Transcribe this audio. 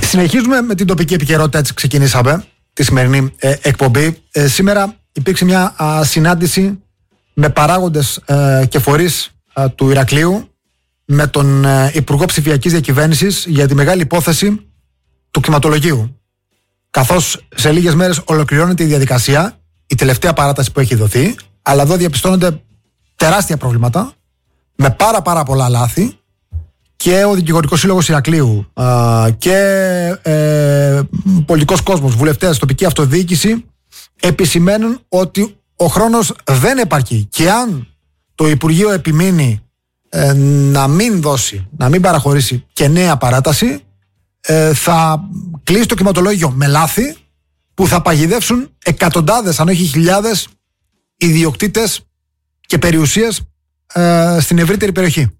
Συνεχίζουμε με την τοπική επικαιρότητα, έτσι ξεκινήσαμε τη σημερινή εκπομπή. Σήμερα υπήρξε μια συνάντηση με παράγοντες και φορείς του Ηρακλείου με τον Υπουργό Ψηφιακής Διακυβέρνησης για τη μεγάλη υπόθεση του κτηματολογίου. Καθώς σε λίγες μέρες ολοκληρώνεται η διαδικασία, η τελευταία παράταση που έχει δοθεί, αλλά εδώ διαπιστώνονται τεράστια προβλήματα με πάρα πολλά λάθη. Και ο Δικηγορικός Σύλλογος Ηρακλείου και πολιτικός κόσμος, βουλευτές, τοπική αυτοδιοίκηση επισημαίνουν ότι ο χρόνος δεν επαρκεί και αν το Υπουργείο επιμείνει να μην δώσει, να μην παραχωρήσει και νέα παράταση, θα κλείσει το κτηματολόγιο με λάθη που θα παγιδεύσουν εκατοντάδες αν όχι χιλιάδες ιδιοκτήτες και περιουσίες στην ευρύτερη περιοχή.